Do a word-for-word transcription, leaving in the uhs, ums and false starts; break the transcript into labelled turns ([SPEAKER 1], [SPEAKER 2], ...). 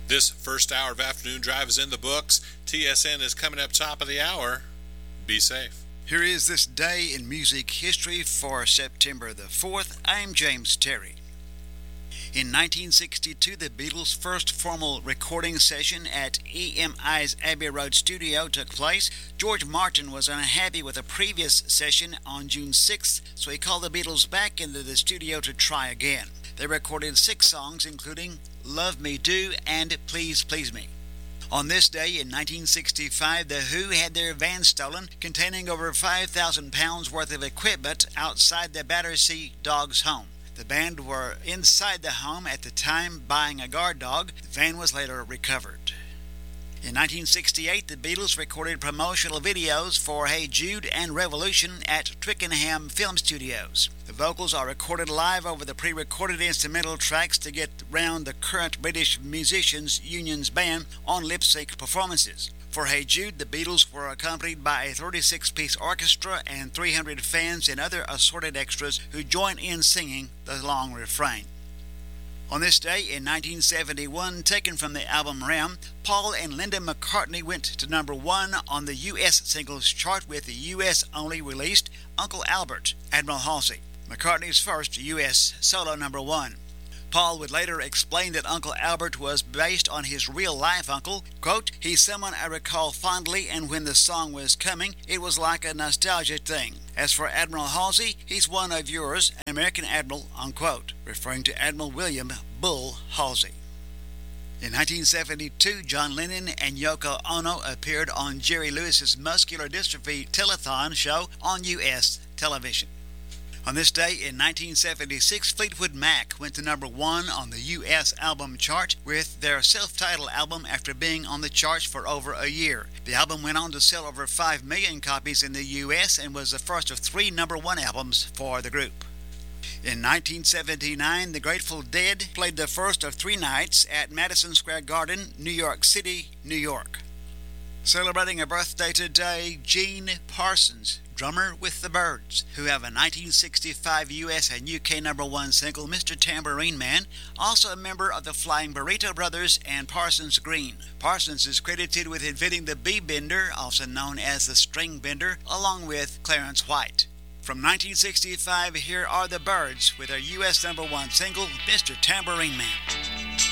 [SPEAKER 1] This first hour of Afternoon Drive is in the books. T S N is coming up top of the hour. Be safe.
[SPEAKER 2] Here is this day in music history for September the fourth. I'm James Terry. In nineteen sixty-two, the Beatles' first formal recording session at E M I's Abbey Road studio took place. George Martin was unhappy with a previous session on June sixth, so he called the Beatles back into the studio to try again. They recorded six songs, including Love Me Do and Please Please Me. On this day in nineteen sixty-five, The Who had their van stolen containing over five thousand pounds worth of equipment outside the Battersea Dogs home. The band were inside the home at the time buying a guard dog. The van was later recovered. In nineteen sixty-eight, the Beatles recorded promotional videos for Hey Jude and Revolution at Twickenham Film Studios. The vocals are recorded live over the pre-recorded instrumental tracks to get round the current British Musicians Union's ban on lip-sync performances. For Hey Jude, the Beatles were accompanied by a thirty-six piece orchestra and three hundred fans and other assorted extras who join in singing the long refrain. On this day in nineteen seventy-one, taken from the album Ram, Paul and Linda McCartney went to number one on the U S singles chart with the U S-only released Uncle Albert, Admiral Halsey, McCartney's first U S solo number one. Paul would later explain that Uncle Albert was based on his real-life uncle. Quote, "He's someone I recall fondly, and when the song was coming, it was like a nostalgia thing. As for Admiral Halsey, he's one of yours, an American admiral," unquote, referring to Admiral William Bull Halsey. In nineteen seventy-two, John Lennon and Yoko Ono appeared on Jerry Lewis's Muscular Dystrophy telethon show on U S television. On this day in nineteen seventy-six, Fleetwood Mac went to number one on the U S album chart with their self-titled album after being on the charts for over a year. The album went on to sell over five million copies in the U S and was the first of three number one albums for the group. In nineteen seventy-nine, the Grateful Dead played the first of three nights at Madison Square Garden, New York City, New York. Celebrating a birthday today, Gene Parsons, drummer with the Byrds, who have a nineteen sixty-five U S and U K number one single, Mister Tambourine Man, also a member of the Flying Burrito Brothers and Parsons Green. Parsons is credited with inventing the B-bender, also known as the string bender, along with Clarence White. From nineteen sixty-five, here are the Byrds with their U S number one single, Mister Tambourine Man.